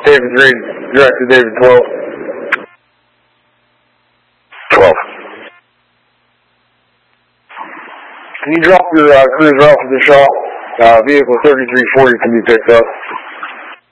David Green, Director David 12. 12. Can you drop your cruiser off at the shop? Vehicle 3340 can be picked up.